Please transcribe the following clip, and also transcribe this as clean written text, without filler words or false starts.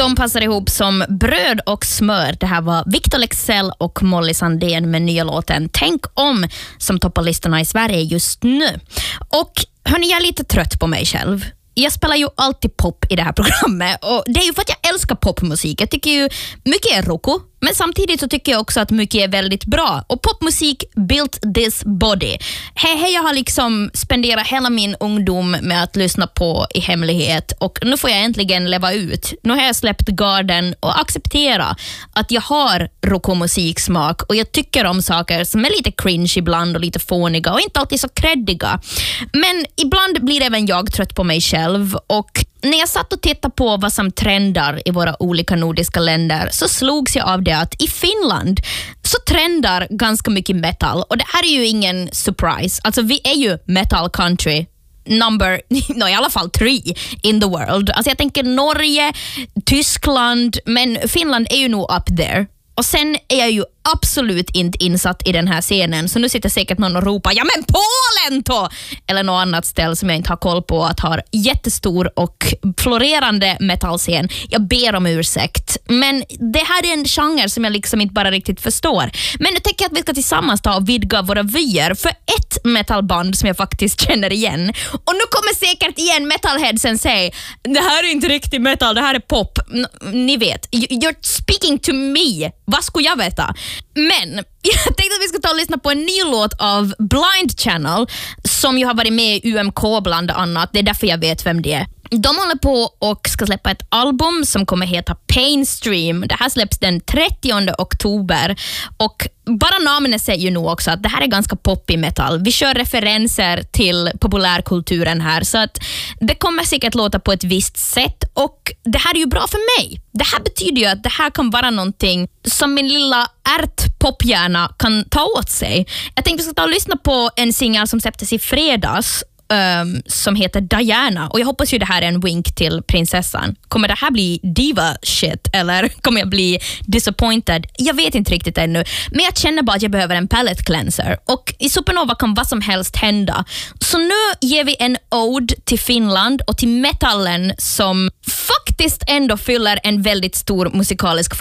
De passar ihop som bröd och smör. Det här var Victor Leksell och Molly Sandén med nya låten Tänk om, som toppar listorna i Sverige just nu. Och hörni, jag är lite trött på mig själv. Jag spelar ju alltid pop i det här programmet, och det är ju för att jag älskar popmusik. Jag tycker ju mycket är roko, men samtidigt så tycker jag också att mycket är väldigt bra. Och popmusik built this body. Jag har liksom spenderat hela min ungdom med att lyssna på i hemlighet, och nu får jag äntligen leva ut. Nu har jag släppt garden och acceptera att jag har roko-musiksmak, och jag tycker om saker som är lite cringe ibland och lite fåniga och inte alltid så creddiga. Men ibland blir även jag trött på mig själv, och när jag satt och tittade på vad som trendar i våra olika nordiska länder så slogs jag av det att i Finland så trendar ganska mycket metal, och det här är ju ingen surprise. Alltså vi är ju metal country i alla fall 3 in the world. Alltså jag tänker Norge, Tyskland, men Finland är ju nog up there. Och sen är jag ju absolut inte insatt i den här scenen, så nu sitter säkert någon och ropar ja men Polen då! Eller något annat ställe som jag inte har koll på att har jättestor och florerande metalscen. Jag ber om ursäkt, men det här är en genre som jag liksom inte bara riktigt förstår. Men nu tänker jag att vi ska tillsammans ta och vidga våra vyer för ett metalband som jag faktiskt känner igen. Och nu kommer säkert igen metalheadsen säga det här är inte riktigt metal, det här är pop. Ni vet, you're speaking to me. Vad skulle jag veta? Men jag tänkte att vi ska ta och lyssna på en ny låt av Blind Channel som ju har varit med i UMK bland annat. Det är därför jag vet vem det är. De håller på och ska släppa ett album som kommer heta Painstream. Det här släpps den 30 oktober, och bara namnet säger ju nog också att det här är ganska poppig metal. Vi kör referenser till populärkulturen här, så att det kommer säkert låta på ett visst sätt, och det här är ju bra för mig. Det här betyder ju att det här kan vara någonting som min lilla ärtpophjärna kan ta åt sig. Jag tänkte att vi ska ta och lyssna på en singel som släpptes i fredags som heter Diana, och jag hoppas ju det här är en wink till prinsessan. Kommer det här bli diva shit eller kommer jag bli disappointed? Jag vet inte riktigt ännu, men jag känner bara att jag behöver en palette cleanser, och i Supernova kan vad som helst hända. Så nu ger vi en ode till Finland och till metallen som faktiskt ändå fyller en väldigt stor musikalisk